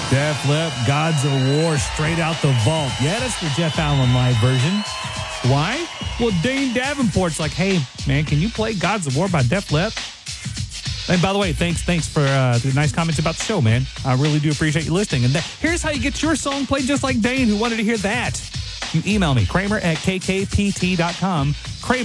Def Leppard, Gods of War, straight out the vault. Yeah, that's the Jeff Allen live version. Why? Well, Dane Davenport's like, hey, man, can you play Gods of War by Def Leppard? And by the way, thanks for the nice comments about the show, man. I really do appreciate you listening. And here's how you get your song played just like Dane, who wanted to hear that. You email me, Kramer@kkpt.com.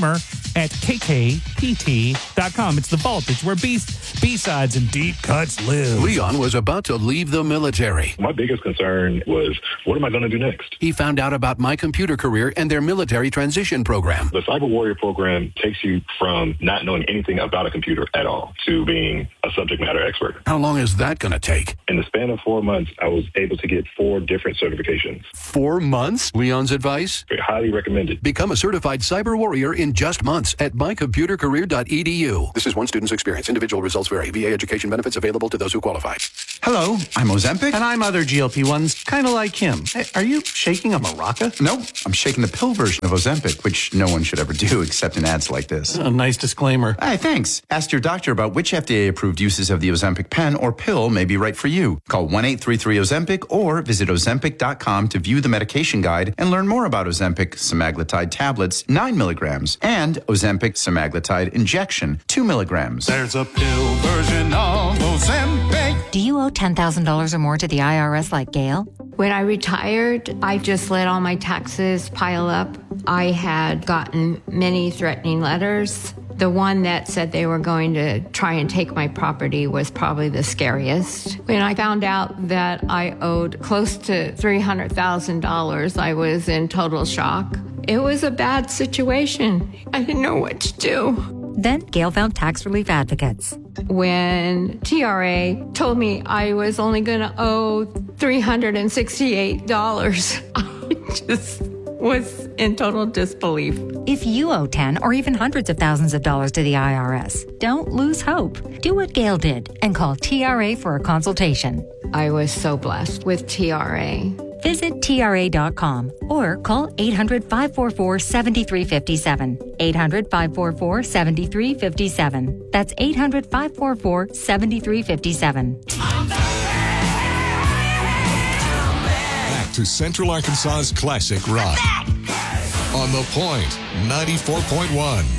Kramer@kkpt.com. It's the vault. It's where B-sides and deep cuts live. Leon was about to leave the military. My biggest concern was, what am I going to do next? He found out about My Computer Career and their military transition program. The Cyber Warrior program takes you from not knowing anything about a computer at all to being a subject matter expert. How long is that going to take? In the span of 4 months, I was able to get 4 different certifications. 4 months? Leon's advice? Highly recommended. Become a certified cyber warrior in just months at mycomputercareer.edu. This is one student's experience. Individual results vary. VA education benefits available to those who qualify. Hello, I'm Ozempic. And I'm other GLP-1s, kind of like him. Hey, are you shaking a maraca? Nope, I'm shaking the pill version of Ozempic, which no one should ever do except in ads like this. A nice disclaimer. Hey, thanks. Ask your doctor about which FDA-approved uses of the Ozempic pen or pill may be right for you. Call 1-833-OZEMPIC or visit Ozempic.com to view the medication guide and learn more about Ozempic semaglutide tablets, 9 milligrams, and Ozempic semaglutide injection, 2 milligrams. There's a pill version of Ozempic. Do you owe $10,000 or more to the IRS like Gail? When I retired, I just let all my taxes pile up. I had gotten many threatening letters. The one that said they were going to try and take my property was probably the scariest. When I found out that I owed close to $300,000, I was in total shock. It was a bad situation. I didn't know what to do. Then Gail found tax relief advocates. When TRA told me I was only going to owe $368, I just was in total disbelief. If you owe 10 or even hundreds of thousands of dollars to the IRS, don't lose hope. Do what Gail did and call TRA for a consultation. I was so blessed with TRA. Visit TRA.com or call 800-544-7357. 800-544-7357. That's 800-544-7357. Back to Central Arkansas's classic rock. On The Point, 94.1.